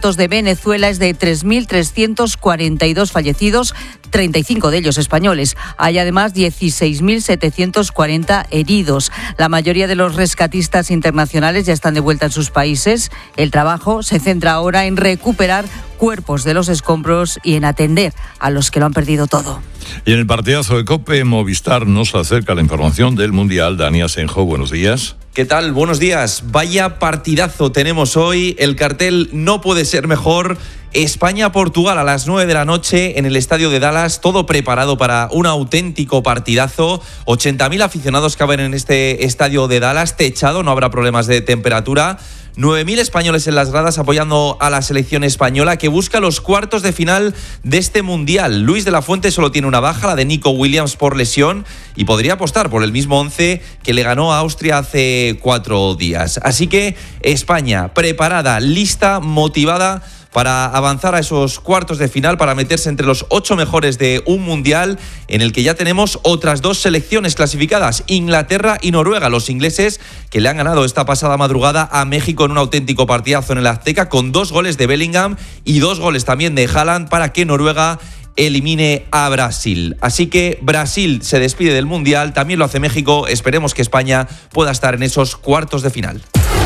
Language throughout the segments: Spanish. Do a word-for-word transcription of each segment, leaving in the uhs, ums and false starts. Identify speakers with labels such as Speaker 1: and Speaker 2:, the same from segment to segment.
Speaker 1: datos de Venezuela es de tres mil trescientos cuarenta y dos fallecidos, treinta y cinco de ellos españoles. Hay además dieciséis mil setecientos cuarenta heridos. La mayoría de los rescatistas internacionales ya están de vuelta en sus países. El trabajo se centra ahora en recuperar cuerpos de los escombros y en atender a los que lo han perdido todo.
Speaker 2: Y en el partidazo de COPE, Movistar nos acerca la información del Mundial. Dani Asenjo, buenos días.
Speaker 3: ¿Qué tal? Buenos días. Vaya partidazo tenemos hoy. El cartel no puede ser mejor. España-Portugal a las nueve de la noche en el estadio de Dallas. Todo preparado para un auténtico partidazo. ochenta mil aficionados caben en este estadio de Dallas. Techado, no habrá problemas de temperatura. nueve mil españoles en las gradas apoyando a la selección española que busca los cuartos de final de este Mundial. Luis de la Fuente solo tiene una baja, la de Nico Williams por lesión, y podría apostar por el mismo once que le ganó a Austria hace cuatro días. Así que España preparada, lista, motivada para avanzar a esos cuartos de final, para meterse entre los ocho mejores de un Mundial en el que ya tenemos otras dos selecciones clasificadas, Inglaterra y Noruega. Los ingleses que le han ganado esta pasada madrugada a México en un auténtico partidazo en el Azteca, con dos goles de Bellingham y dos goles también de Haaland, para que Noruega elimine a Brasil. Así que Brasil se despide del Mundial, también lo hace México. Esperemos que España pueda estar en esos cuartos de final.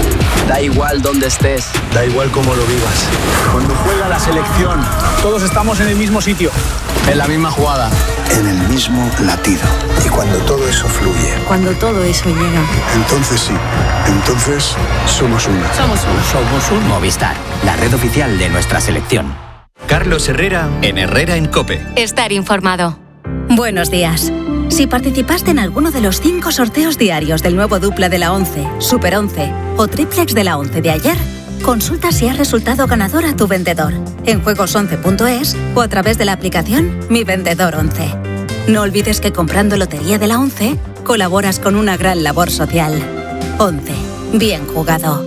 Speaker 4: Da igual dónde estés,
Speaker 5: da igual cómo lo vivas.
Speaker 6: Cuando juega la selección, todos estamos en el mismo sitio,
Speaker 4: en la misma jugada,
Speaker 5: en el mismo latido. Y cuando todo eso fluye,
Speaker 7: cuando todo eso llega,
Speaker 5: entonces sí, entonces somos uno.
Speaker 7: Somos uno.
Speaker 4: Somos uno. Movistar, la red oficial de nuestra selección.
Speaker 8: Carlos Herrera en Herrera en COPE.
Speaker 9: Estar informado.
Speaker 10: Buenos días. Si participaste en alguno de los cinco sorteos diarios del nuevo Dupla de la once, Super once o Triplex de la once de ayer, consulta si has resultado ganador a tu vendedor en juegos once punto es o a través de la aplicación Mi Vendedor once. No olvides que comprando Lotería de la once colaboras con una gran labor social. once. Bien jugado.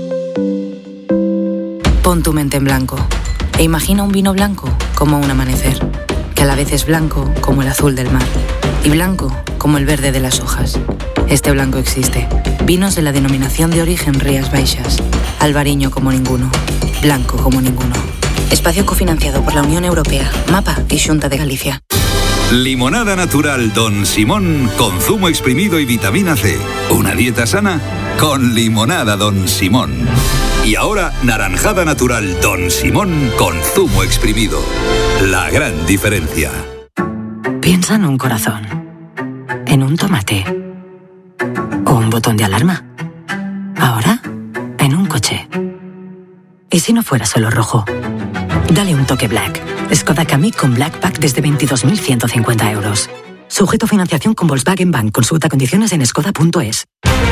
Speaker 11: Pon tu mente en blanco e imagina un vino blanco como un amanecer, que a la vez es blanco como el azul del mar y blanco como el verde de las hojas. Este blanco existe. Vinos de la denominación de origen Rías Baixas. Albariño como ninguno. Blanco como ninguno. Espacio cofinanciado por la Unión Europea, Mapa y Xunta de Galicia.
Speaker 12: Limonada natural Don Simón con zumo exprimido y vitamina C. Una dieta sana con limonada Don Simón. Y ahora naranjada natural Don Simón con zumo exprimido. La gran diferencia.
Speaker 11: Piensa en un corazón, en un tomate o un botón de alarma. Ahora, en un coche. ¿Y si no fuera solo rojo? Dale un toque Black. Skoda Kamiq con Black Pack desde veintidós mil ciento cincuenta euros. Sujeto a financiación con Volkswagen Bank. Consulta condiciones en skoda punto es.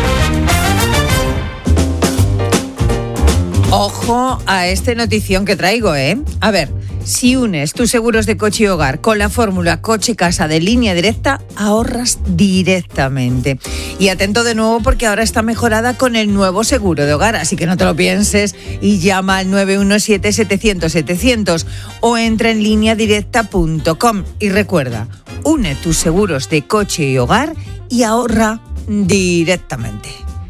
Speaker 13: Ojo a este notición que traigo, ¿eh? A ver, si unes tus seguros de coche y hogar con la fórmula coche-casa de Línea Directa, ahorras directamente. Y atento de nuevo porque ahora está mejorada con el nuevo seguro de hogar, así que no te lo pienses y llama al nueve uno siete, setecientos, setecientos o entra en línea directa punto com. Y recuerda, une tus seguros de coche y hogar y ahorra directamente.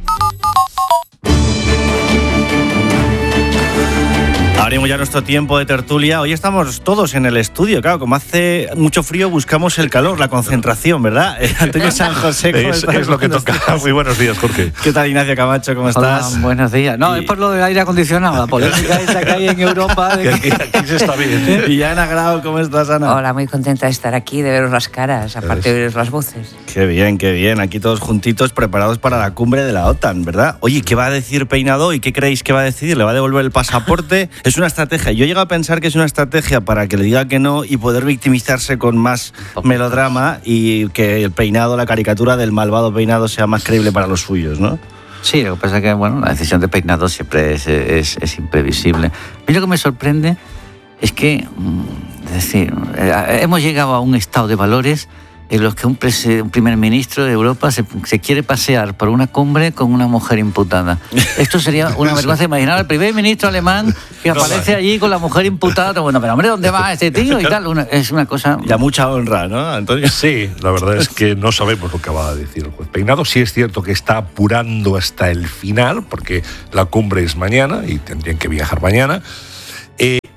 Speaker 14: Abrimos ya nuestro tiempo de tertulia. Hoy estamos todos en el estudio. Claro, como hace mucho frío, buscamos el calor, la concentración, ¿verdad? Antonio San José, ¿cómo
Speaker 15: es,
Speaker 14: estás?
Speaker 15: es lo que toca. Muy buenos días, Jorge.
Speaker 14: ¿Qué tal, Ignacio Camacho? ¿Cómo estás?
Speaker 16: Hola, buenos días. No, y... es por lo del aire acondicionado, la polémica esa que hay en Europa. De...
Speaker 15: aquí, aquí se está bien.
Speaker 14: Y Ana Grau, ¿cómo estás, Ana?
Speaker 17: Hola, muy contenta de estar aquí, de veros las caras, aparte de oíros las voces.
Speaker 14: Qué bien, qué bien. Aquí todos juntitos, preparados para la cumbre de la OTAN, ¿verdad? Oye, ¿qué va a decir Peinado y qué creéis que va a decidir? ¿Le va a devolver el pasaporte? Es una estrategia. Yo llego a pensar que es una estrategia para que le diga que no y poder victimizarse con más melodrama y que el Peinado, la caricatura del malvado Peinado sea más creíble para los suyos, ¿no?
Speaker 16: Sí, lo que pasa es que bueno, la decisión de Peinado siempre es, es, es imprevisible. A mí lo que me sorprende es que, es decir, hemos llegado a un estado de valores en los que un, pres- un primer ministro de Europa se, se quiere pasear por una cumbre con una mujer imputada. Esto sería una vergüenza. Imaginar al primer ministro alemán que aparece allí con la mujer imputada. Bueno, pero hombre, ¿dónde va este tío? Y tal. Una, es una cosa...
Speaker 14: Ya mucha honra, ¿no, Antonio?
Speaker 15: Sí, la verdad es que no sabemos lo que va a decir el juez Peinado. Sí es cierto que está apurando hasta el final, porque la cumbre es mañana y tendrían que viajar mañana. Eh,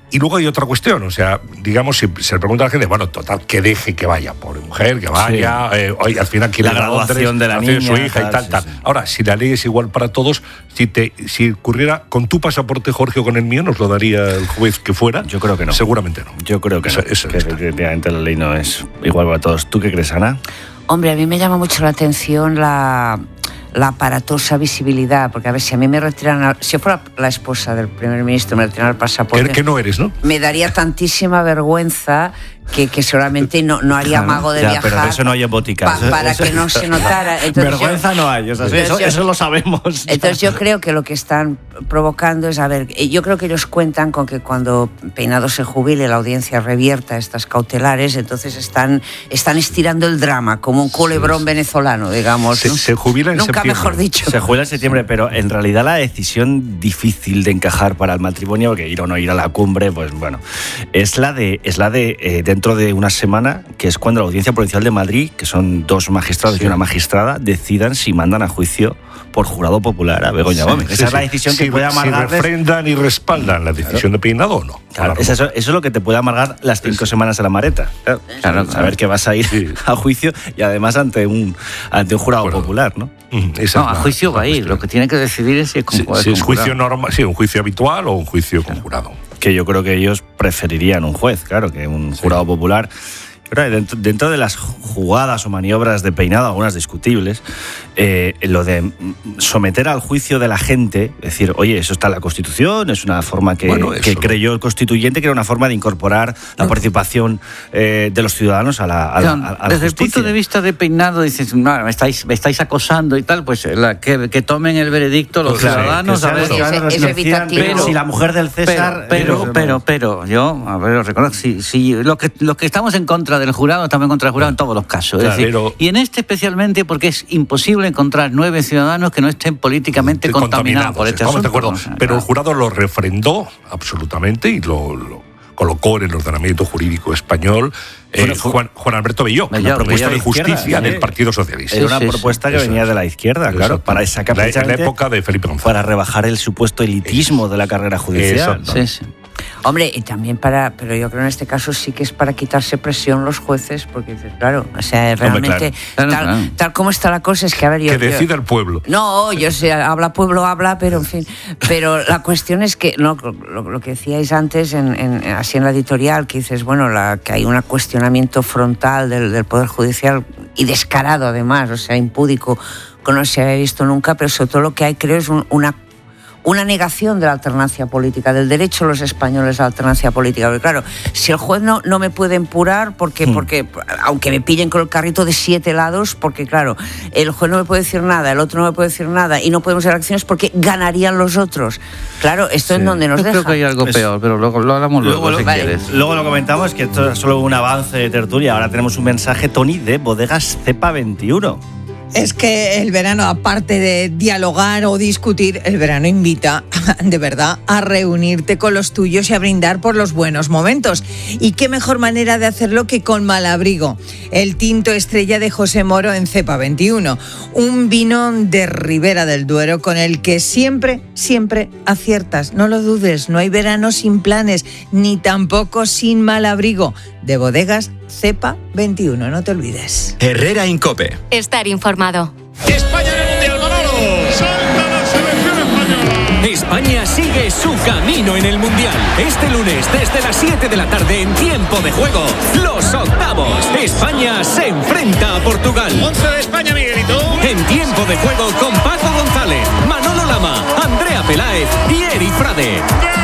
Speaker 15: Y luego hay otra cuestión, o sea, digamos, si se le pregunta a la gente, bueno, total, que deje que vaya, pobre mujer, que vaya, sí. eh, oye, al final quiere
Speaker 14: la graduación de la niña,
Speaker 15: su hija
Speaker 14: tal,
Speaker 15: y tal,
Speaker 14: sí,
Speaker 15: tal.
Speaker 14: Sí.
Speaker 15: Ahora, si la ley es igual para todos, si te si ocurriera con tu pasaporte, Jorge, o con el mío, ¿nos lo daría el juez que fuera?
Speaker 14: Yo creo que no.
Speaker 15: Seguramente no.
Speaker 14: Yo creo que
Speaker 15: eso,
Speaker 14: no,
Speaker 15: eso
Speaker 14: que efectivamente la ley no es igual para todos. ¿Tú qué crees, Ana?
Speaker 17: Hombre, a mí me llama mucho la atención la... la aparatosa visibilidad, porque a ver, si a mí me retiran, si yo fuera la esposa del primer ministro, me retiran el pasaporte,
Speaker 15: que no eres, ¿no?
Speaker 17: Me daría tantísima vergüenza que, que seguramente no, no haría
Speaker 14: claro,
Speaker 17: mago de
Speaker 14: ya,
Speaker 17: viajar.
Speaker 14: Pero de eso no hay en boticas.
Speaker 17: Pa, para eso, que no se notara. Entonces
Speaker 14: vergüenza
Speaker 17: yo,
Speaker 14: no hay, o sea,
Speaker 17: entonces
Speaker 14: eso,
Speaker 17: yo,
Speaker 14: eso lo sabemos.
Speaker 17: Entonces yo creo que lo que están provocando es, a ver, yo creo que ellos cuentan con que cuando Peinado se jubile, la audiencia revierta estas cautelares, entonces están, están estirando el drama, como un culebrón sí, venezolano, digamos.
Speaker 15: Se,
Speaker 17: ¿no?
Speaker 15: se jubila en
Speaker 17: Nunca
Speaker 15: septiembre.
Speaker 17: mejor dicho.
Speaker 14: Se jubila en septiembre, pero en realidad la decisión difícil de encajar para el matrimonio, que ir o no ir a la cumbre, pues bueno, es la de, es la de eh, dentro de una semana, que es cuando la Audiencia Provincial de Madrid, que son dos magistrados sí. y una magistrada, decidan si mandan a juicio por jurado popular a Begoña sí, Gómez. Esa sí, es la decisión sí. que
Speaker 15: si,
Speaker 14: puede amargar.
Speaker 15: Si refrendan y respaldan la decisión claro. de Peinado o no.
Speaker 14: Claro, eso, eso es lo que te puede amargar las cinco sí. semanas de la maleta. Claro, claro, saber claro. que vas a ir sí. a juicio y además ante un, ante un jurado bueno, popular, ¿no?
Speaker 16: Esa no, a juicio va a ir. Lo que tiene que decidir es si es, con,
Speaker 15: sí,
Speaker 16: es,
Speaker 15: si es juicio normal, sí, un juicio habitual o un juicio claro. con jurado.
Speaker 14: Que yo creo que ellos preferirían un juez, claro, que un jurado sí. popular. Pero dentro, dentro de las jugadas o maniobras de Peinado, algunas discutibles, eh, lo de someter al juicio de la gente, decir, oye, eso está en la Constitución, es una forma que, bueno, que creyó el constituyente, que era una forma de incorporar la no. participación eh, de los ciudadanos a la, a la, a la
Speaker 16: Desde
Speaker 14: justicia.
Speaker 16: el punto de vista de Peinado, dices, no, me estáis, me estáis acosando y tal, pues la, que, que tomen el veredicto los claro, ciudadanos.
Speaker 14: A ver,
Speaker 17: es, es evitativo.
Speaker 14: Pero, si la mujer del César...
Speaker 16: Pero, pero, pero, pero yo, a ver, os reconozco, si, si lo que, lo que estamos en contra del jurado, estamos en contra del jurado en todos los casos. Claro, es decir, pero, y en este especialmente porque es imposible encontrar nueve ciudadanos que no estén políticamente contaminados, contaminados por este asunto.
Speaker 15: De acuerdo, o sea, pero claro. el jurado lo refrendó absolutamente y lo, lo colocó en el ordenamiento jurídico español eh, bueno, Juan, Juan Alberto Belló, una propuesta de justicia izquierda, del Partido Socialista.
Speaker 14: Era una sí, propuesta sí, que venía de la izquierda, claro, exacto. para sacar
Speaker 15: la, en la época de Felipe González.
Speaker 14: Para rebajar el supuesto elitismo eso. de la carrera judicial.
Speaker 16: ¿no? Sí, sí.
Speaker 17: Hombre, y también para, pero yo creo en este caso sí que es para quitarse presión los jueces, porque dices, claro, o sea, realmente Hombre, claro. Tal, claro. tal como está la cosa es que, a ver, yo...
Speaker 15: Que decida
Speaker 17: yo,
Speaker 15: el pueblo.
Speaker 17: No, yo sé, habla pueblo, habla, pero en fin, pero la cuestión es que, no, lo, lo que decíais antes, en, en, así en la editorial, que dices, bueno, la, que hay un cuestionamiento frontal del, del Poder Judicial y descarado además, o sea, impúdico, que no se había visto nunca, pero sobre todo lo que hay, creo, es un, una una negación de la alternancia política, del derecho de los españoles a la alternancia política. Porque claro, si el juez no, no me puede empurar, porque, mm. porque aunque me pillen con el carrito de siete lados, porque claro, el juez no me puede decir nada, el otro no me puede decir nada, y no podemos hacer acciones porque ganarían los otros. Claro, esto sí. es donde nos
Speaker 16: Yo
Speaker 17: deja.
Speaker 16: Creo que hay algo peor, pero luego lo hablamos luego, luego si
Speaker 14: vale.
Speaker 16: quieres.
Speaker 14: Luego lo comentamos, que esto es solo un avance de tertulia. Ahora tenemos un mensaje, Tony, de Bodegas Cepa veintiuno.
Speaker 13: Es que el verano, aparte de dialogar o discutir, el verano invita, de verdad, a reunirte con los tuyos y a brindar por los buenos momentos. Y qué mejor manera de hacerlo que con Malabrigo, el tinto estrella de José Moro en Cepa veintiuno. Un vino de Ribera del Duero con el que siempre, siempre aciertas. No lo dudes, no hay verano sin planes, ni tampoco sin Malabrigo. De Bodegas Cepa veintiuno, no te olvides.
Speaker 8: Herrera Incope.
Speaker 7: Estar informado.
Speaker 9: España en el Mundial, Manolo. Salta la selección española.
Speaker 18: España sigue su camino en el Mundial. Este lunes, desde las siete de la tarde, en tiempo de juego, los octavos. España se enfrenta a Portugal.
Speaker 9: once de España, Miguelito.
Speaker 18: En tiempo de juego con Paco González, Manolo Lama, Andrea Peláez y Eri Frade.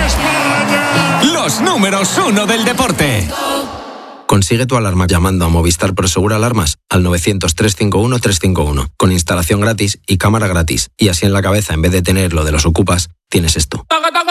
Speaker 9: ¡España!
Speaker 18: Los números uno del deporte.
Speaker 19: Consigue tu alarma llamando a Movistar Prosegur Alarmas al novecientos, trescientos cincuenta y uno, trescientos cincuenta y uno, con instalación gratis y cámara gratis. Y así en la cabeza, en vez de tener lo de los ocupas, tienes esto.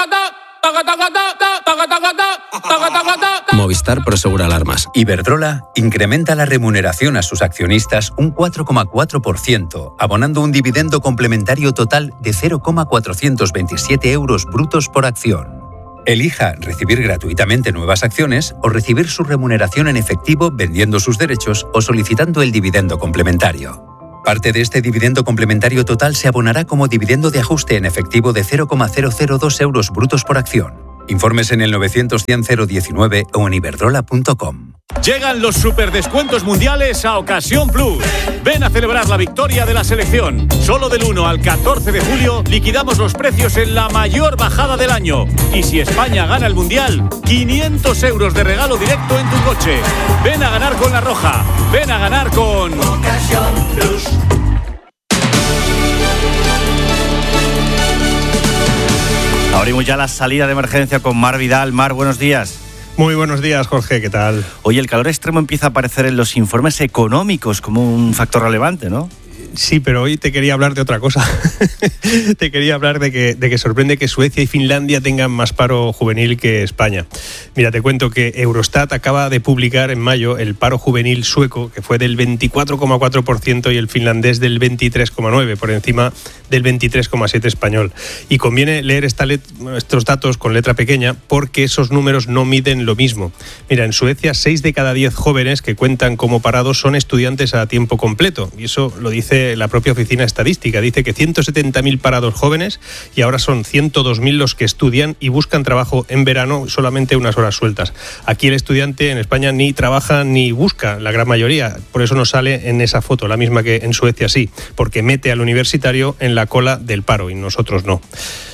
Speaker 19: Movistar Prosegur Alarmas.
Speaker 20: Iberdrola incrementa la remuneración a sus accionistas un cuatro coma cuatro por ciento, abonando un dividendo complementario total de cero coma cuatrocientos veintisiete euros brutos por acción. Elija recibir gratuitamente nuevas acciones o recibir su remuneración en efectivo vendiendo sus derechos o solicitando el dividendo complementario. Parte de este dividendo complementario total se abonará como dividendo de ajuste en efectivo de cero coma cero cero dos euros brutos por acción. Informes en el novecientos cien cero diecinueve o en iberdrola punto com.
Speaker 18: Llegan los superdescuentos mundiales a Ocasión Plus. Ven a celebrar la victoria de la selección. Solo del uno al catorce de julio liquidamos los precios en la mayor bajada del año. Y si España gana el mundial, quinientos euros de regalo directo en tu coche. Ven a ganar con La Roja. Ven a ganar con Ocasión Plus.
Speaker 14: Abrimos ya la salida de emergencia con Mar Vidal. Mar, buenos días.
Speaker 7: Muy buenos días, Jorge, ¿qué tal?
Speaker 14: Oye, el calor extremo empieza a aparecer en los informes económicos como un factor relevante, ¿no?
Speaker 7: Sí, pero hoy te quería hablar de otra cosa. Te quería hablar de que, de que sorprende que Suecia y Finlandia tengan más paro juvenil que España. Mira, te cuento que Eurostat acaba de publicar en mayo el paro juvenil sueco, que fue del veinticuatro coma cuatro por ciento, y el finlandés del veintitrés coma nueve por ciento, por encima del veintitrés coma siete por ciento español. Y conviene leer esta let- estos datos con letra pequeña porque esos números no miden lo mismo. Mira, en Suecia, seis de cada diez jóvenes que cuentan como parados son estudiantes a tiempo completo. Y eso lo dice la propia oficina estadística. Dice que ciento setenta mil parados jóvenes y ahora son ciento dos mil los que estudian y buscan trabajo en verano solamente unas horas sueltas. Aquí el estudiante en España ni trabaja ni busca, la gran mayoría. Por eso no sale en esa foto, la misma que en Suecia sí, porque mete al universitario en la cola del paro y nosotros no.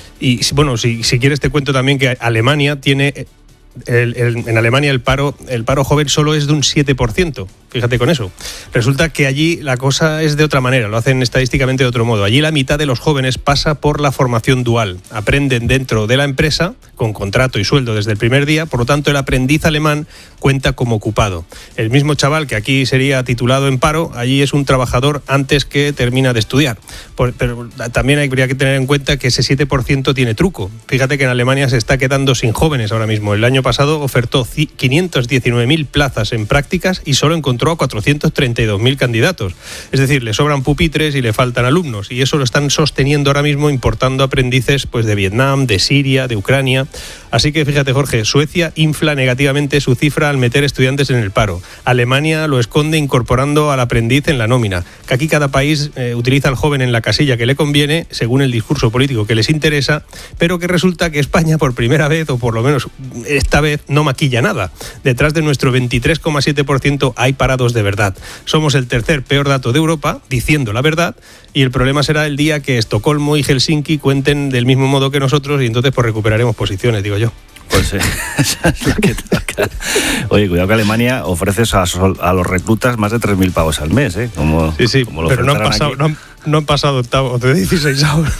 Speaker 7: Y bueno, si, si quieres te cuento también que Alemania tiene... El, el, en Alemania el paro, el paro joven solo es de un siete por ciento. Fíjate con eso. Resulta que allí la cosa es de otra manera, lo hacen estadísticamente de otro modo. Allí la mitad de los jóvenes pasa por la formación dual. Aprenden dentro de la empresa, con contrato y sueldo desde el primer día, por lo tanto el aprendiz alemán cuenta como ocupado. El mismo chaval que aquí sería titulado en paro, allí es un trabajador antes que termina de estudiar. Por, pero también habría que tener en cuenta que ese siete por ciento tiene truco. Fíjate que en Alemania se está quedando sin jóvenes ahora mismo. El año pasado ofertó quinientas diecinueve mil plazas en prácticas y solo encontró a cuatrocientos treinta y dos mil candidatos. Es decir, le sobran pupitres y le faltan alumnos. Y eso lo están sosteniendo ahora mismo importando aprendices pues, de Vietnam, de Siria, de Ucrania. Así que fíjate, Jorge, Suecia infla negativamente su cifra al meter estudiantes en el paro. Alemania lo esconde incorporando al aprendiz en la nómina. Que aquí cada país eh, utiliza al joven en la casilla que le conviene, según el discurso político que les interesa, pero que resulta que España por primera vez, o por lo menos esta vez, no maquilla nada. Detrás de nuestro veintitrés coma siete por ciento hay parados de verdad. Somos el tercer peor dato de Europa, diciendo la verdad, y el problema será el día que Estocolmo y Helsinki cuenten del mismo modo que nosotros y entonces pues recuperaremos posiciones, digo yo.
Speaker 14: Pues eh, esa es la que toca. Oye, cuidado que Alemania ofrece a, a los reclutas más de tres mil pavos al mes, ¿eh? Como,
Speaker 7: sí, sí,
Speaker 14: como lo
Speaker 7: pero no han pasado, no, no han pasado octavos de dieciséis ahora.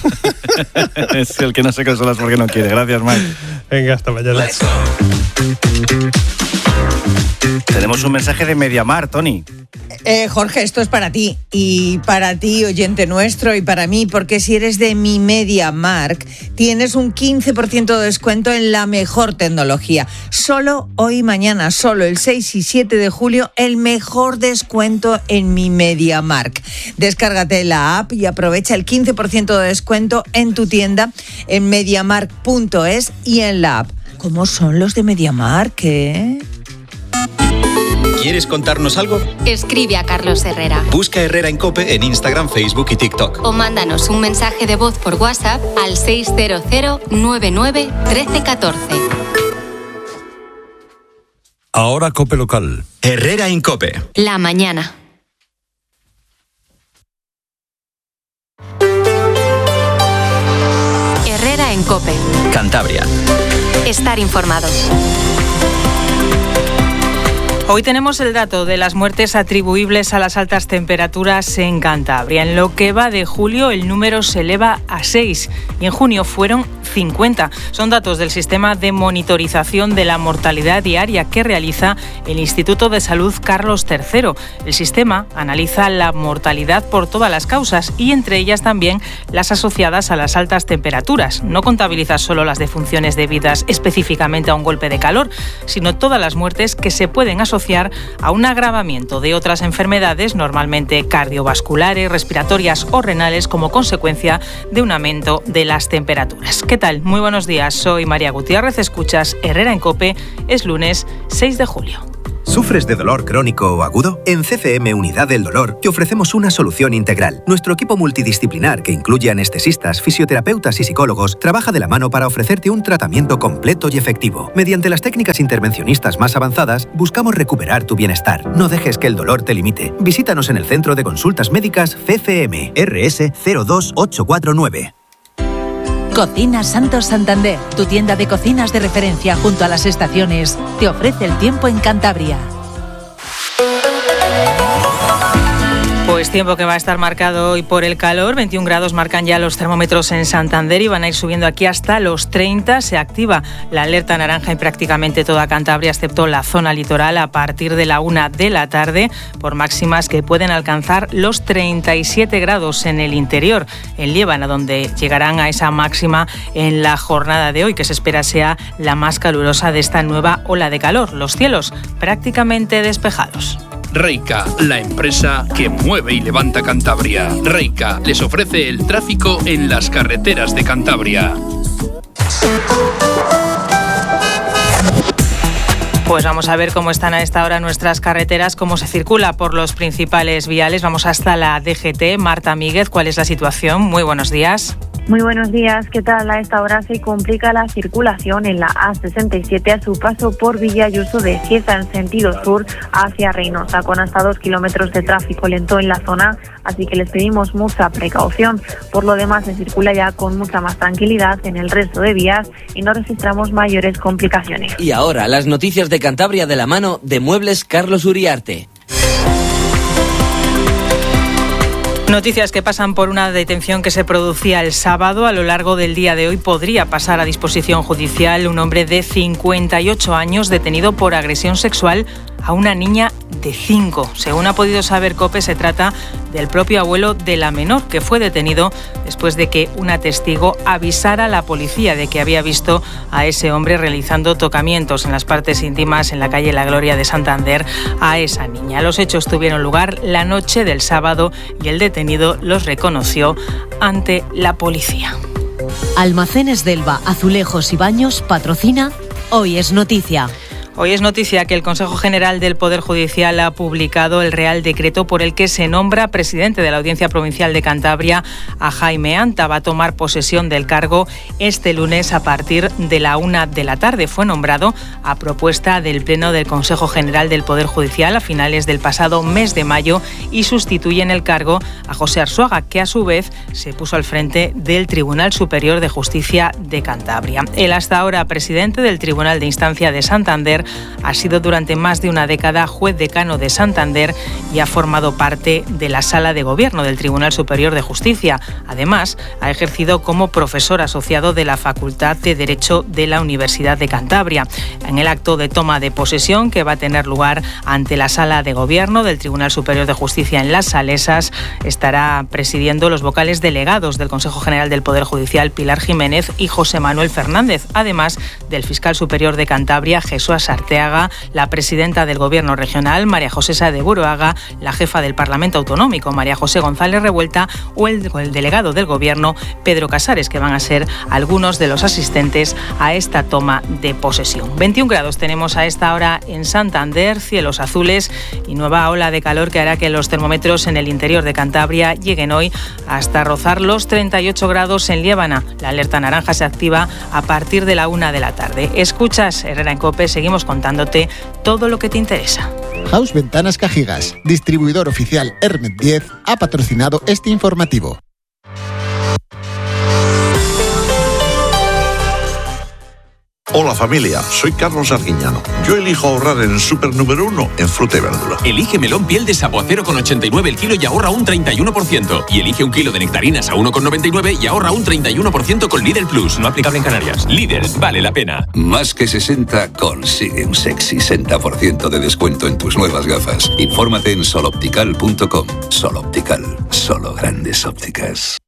Speaker 14: Es el que no se consola porque no quiere. Gracias, Mike.
Speaker 7: Venga, hasta mañana.
Speaker 14: Tenemos un mensaje de Mediamar, Tony.
Speaker 13: Eh, Jorge, esto es para ti y para ti, oyente nuestro, y para mí, porque si eres de mi MediaMarkt, tienes un quince por ciento de descuento en la mejor tecnología. Solo hoy y mañana, solo el seis y siete de julio, el mejor descuento en mi MediaMarkt. Descárgate la app y aprovecha el quince por ciento de descuento en tu tienda en mediamarkt punto es y en la app. ¿Cómo son los de MediaMarkt, eh?
Speaker 8: ¿Quieres contarnos algo?
Speaker 21: Escribe a Carlos Herrera.
Speaker 8: Busca Herrera en COPE en Instagram, Facebook y TikTok.
Speaker 21: O mándanos un mensaje de voz por WhatsApp al seis cero cero nueve nueve uno tres uno cuatro.
Speaker 2: Ahora COPE local.
Speaker 8: Herrera en COPE.
Speaker 21: La mañana. Herrera en COPE.
Speaker 8: Cantabria.
Speaker 21: Estar informados.
Speaker 22: Hoy tenemos el dato de las muertes atribuibles a las altas temperaturas en Cantabria. En lo que va de julio, el número se eleva a seis y en junio fueron cincuenta. Son datos del sistema de monitorización de la mortalidad diaria que realiza el Instituto de Salud Carlos tercero. El sistema analiza la mortalidad por todas las causas y entre ellas también las asociadas a las altas temperaturas. No contabiliza solo las defunciones debidas específicamente a un golpe de calor, sino todas las muertes que se pueden asociar a un agravamiento de otras enfermedades, normalmente cardiovasculares, respiratorias o renales, como consecuencia de un aumento de las temperaturas. ¿Qué tal? Muy buenos días, soy María Gutiérrez, escuchas Herrera en COPE, es lunes seis de julio.
Speaker 1: ¿Sufres de dolor crónico o agudo? En C C M Unidad del Dolor te ofrecemos una solución integral. Nuestro equipo multidisciplinar, que incluye anestesistas, fisioterapeutas y psicólogos, trabaja de la mano para ofrecerte un tratamiento completo y efectivo. Mediante las técnicas intervencionistas más avanzadas, buscamos recuperar tu bienestar. No dejes que el dolor te limite. Visítanos en el Centro de Consultas Médicas C C M, R S cero dos ocho cuatro nueve.
Speaker 3: Cocina Santos Santander, tu tienda de cocinas de referencia junto a las estaciones, te ofrece el tiempo en Cantabria.
Speaker 22: Pues tiempo que va a estar marcado hoy por el calor. veintiún grados marcan ya los termómetros en Santander y van a ir subiendo aquí hasta los treinta. Se activa la alerta naranja en prácticamente toda Cantabria, excepto la zona litoral, a partir de la una de la tarde, por máximas que pueden alcanzar los treinta y siete grados en el interior, en Liébana, donde llegarán a esa máxima en la jornada de hoy, que se espera sea la más calurosa de esta nueva ola de calor. Los cielos prácticamente despejados.
Speaker 23: Reica, la empresa que mueve y levanta Cantabria. Reica les ofrece el tráfico en las carreteras de Cantabria.
Speaker 22: Pues vamos a ver cómo están a esta hora nuestras carreteras, cómo se circula por los principales viales. Vamos hasta la D G T. Marta Míguez, ¿cuál es la situación? Muy buenos días.
Speaker 24: Muy buenos días, ¿qué tal? A esta hora se complica la circulación en la A sesenta y siete a su paso por Villayuso de Cieza en sentido sur hacia Reynosa, con hasta dos kilómetros de tráfico lento en la zona, así que les pedimos mucha precaución. Por lo demás, se circula ya con mucha más tranquilidad en el resto de vías y no registramos mayores complicaciones.
Speaker 25: Y ahora, las noticias de Cantabria de la mano de Muebles Carlos Uriarte.
Speaker 22: Noticias que pasan por una detención que se producía el sábado. A lo largo del día de hoy podría pasar a disposición judicial un hombre de cincuenta y ocho años detenido por agresión sexual a una niña de cinco. Según ha podido saber COPE, se trata del propio abuelo de la menor, que fue detenido después de que una testigo avisara a la policía de que había visto a ese hombre realizando tocamientos en las partes íntimas en la calle La Gloria de Santander a esa niña. Los hechos tuvieron lugar la noche del sábado y el detenido los reconoció ante la policía.
Speaker 3: Almacenes Delva, Azulejos y Baños patrocina Hoy es Noticia.
Speaker 22: Hoy es noticia que el Consejo General del Poder Judicial ha publicado el Real Decreto por el que se nombra presidente de la Audiencia Provincial de Cantabria a Jaime Anta. Va a tomar posesión del cargo este lunes a partir de la una de la tarde. Fue nombrado a propuesta del Pleno del Consejo General del Poder Judicial a finales del pasado mes de mayo y sustituye en el cargo a José Arzuaga, que a su vez se puso al frente del Tribunal Superior de Justicia de Cantabria. El hasta ahora presidente del Tribunal de Instancia de Santander ha sido durante más de una década juez decano de Santander y ha formado parte de la Sala de Gobierno del Tribunal Superior de Justicia. Además, ha ejercido como profesor asociado de la Facultad de Derecho de la Universidad de Cantabria. En el acto de toma de posesión, que va a tener lugar ante la Sala de Gobierno del Tribunal Superior de Justicia en Las Salesas, estará presidiendo los vocales delegados del Consejo General del Poder Judicial, Pilar Jiménez y José Manuel Fernández, además del fiscal superior de Cantabria, Jesús Arteaga, la presidenta del Gobierno regional, María José Sá de Buruaga, la jefa del Parlamento Autonómico, María José González Revuelta, o el, o el delegado del Gobierno, Pedro Casares, que van a ser algunos de los asistentes a esta toma de posesión. veintiún grados tenemos a esta hora en Santander, cielos azules y nueva ola de calor que hará que los termómetros en el interior de Cantabria lleguen hoy hasta rozar los treinta y ocho grados en Liébana. La alerta naranja se activa a partir de la una de la tarde. Escuchas Herrera en COPE, seguimos contándote todo lo que te interesa.
Speaker 26: House Ventanas Cajigas, distribuidor oficial Hermet diez, ha patrocinado este informativo.
Speaker 27: Hola familia, soy Carlos Arguiñano. Yo elijo ahorrar en el súper número uno en fruta y verdura.
Speaker 28: Elige melón piel de sapo a cero coma ochenta y nueve el kilo y ahorra un treinta y uno por ciento. Y elige un kilo de nectarinas a uno coma noventa y nueve y ahorra un treinta y uno por ciento con Lidl Plus. No aplicable en Canarias. Lidl, vale la pena.
Speaker 12: Más que sesenta, consigue un sexy sesenta por ciento de descuento en tus nuevas gafas. Infórmate en soloptical punto com. Soloptical, solo grandes ópticas.